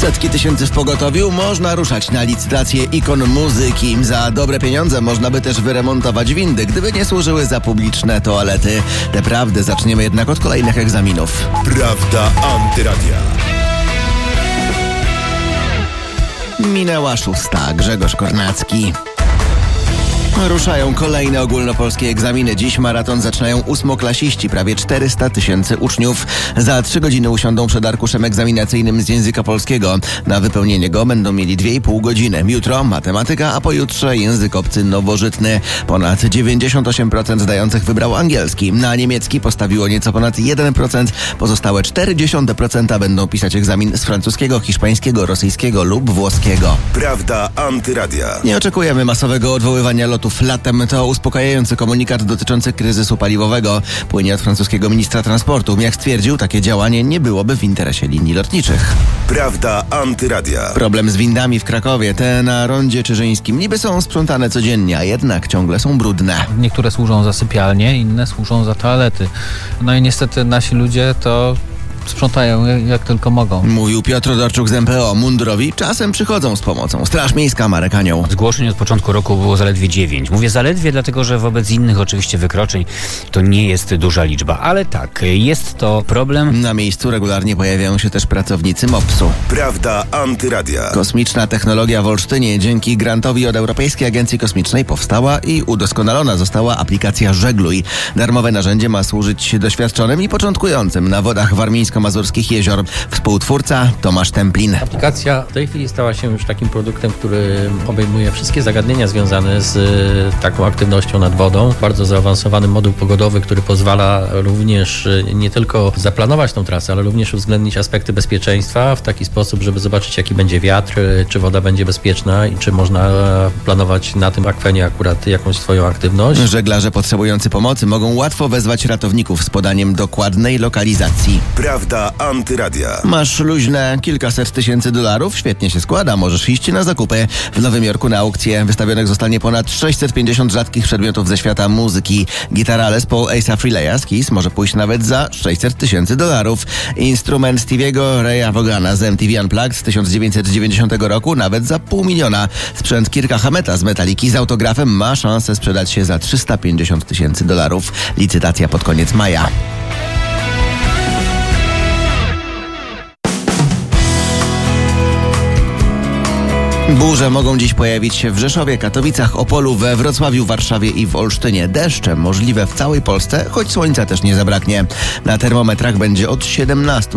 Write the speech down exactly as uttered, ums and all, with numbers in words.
Setki tysięcy w pogotowiu, można ruszać na licytację ikon muzyki. Za dobre pieniądze można by też wyremontować windy, gdyby nie służyły za publiczne toalety. Te prawdy zaczniemy jednak od kolejnych egzaminów. Prawda Antyradia. Minęła szósta. Grzegorz Kornacki. Ruszają kolejne ogólnopolskie egzaminy. Dziś maraton zaczynają ósmoklasiści, prawie czterysta tysięcy uczniów. Za trzy godziny usiądą przed arkuszem egzaminacyjnym z języka polskiego. Na wypełnienie go będą mieli dwie i pół godziny. Jutro matematyka, a pojutrze język obcy nowożytny. Ponad dziewięćdziesiąt osiem procent zdających wybrał angielski. Na niemiecki postawiło nieco ponad jeden procent. Pozostałe czterdzieści procent będą pisać egzamin z francuskiego, hiszpańskiego, rosyjskiego lub włoskiego. Prawda Antyradia. Nie oczekujemy masowego odwoływania lotów latem. To uspokajający komunikat dotyczący kryzysu paliwowego. Płynie od francuskiego ministra transportu. Jak stwierdził, takie działanie nie byłoby w interesie linii lotniczych. Prawda Antyradia. Problem z windami w Krakowie. Te na rondzie Czyżyńskim niby są sprzątane codziennie, a jednak ciągle są brudne. Niektóre służą za sypialnie, inne służą za toalety. No i niestety nasi ludzie to sprzątają jak tylko mogą. Mówił Piotr Dorczuk z M P O. Mundurowi czasem przychodzą z pomocą. Straż Miejska Marek Anioł. Zgłoszeń od początku roku było zaledwie dziewięć. Mówię zaledwie, dlatego że wobec innych oczywiście wykroczeń to nie jest duża liczba. Ale tak, jest to problem. Na miejscu regularnie pojawiają się też pracownicy mopsu. Prawda Antyradia. Kosmiczna technologia w Olsztynie. Dzięki grantowi od Europejskiej Agencji Kosmicznej powstała i udoskonalona została aplikacja Żegluj. Darmowe narzędzie ma służyć doświadczonym i początkującym na wodach warmińsko-mazurskich jezior. Współtwórca Tomasz Templin. Aplikacja w tej chwili stała się już takim produktem, który obejmuje wszystkie zagadnienia związane z taką aktywnością nad wodą. Bardzo zaawansowany moduł pogodowy, który pozwala również nie tylko zaplanować tą trasę, ale również uwzględnić aspekty bezpieczeństwa w taki sposób, żeby zobaczyć, jaki będzie wiatr, czy woda będzie bezpieczna i czy można planować na tym akwenie akurat jakąś swoją aktywność. Żeglarze potrzebujący pomocy mogą łatwo wezwać ratowników z podaniem dokładnej lokalizacji. Prawda Antyradia. Masz luźne kilkaset tysięcy dolarów? Świetnie się składa, możesz iść na zakupy. W Nowym Jorku na aukcję wystawionych zostanie ponad sześćset pięćdziesiąt rzadkich przedmiotów ze świata muzyki. Gitara Les Paul Ace'a Frehley'a z Kiss może pójść nawet za sześćset tysięcy dolarów. Instrument Stevie'ego Raya Vogana z M T V Unplugged z tysiąc dziewięćset dziewięćdziesiątego roku nawet za pół miliona. Sprzęt Kirka Hammetta z Metaliki z autografem ma szansę sprzedać się za trzysta pięćdziesiąt tysięcy dolarów. Licytacja pod koniec maja. Burze mogą dziś pojawić się w Rzeszowie, Katowicach, Opolu, we Wrocławiu, Warszawie i w Olsztynie. Deszcze możliwe w całej Polsce, choć słońca też nie zabraknie. Na termometrach będzie od siedemnastu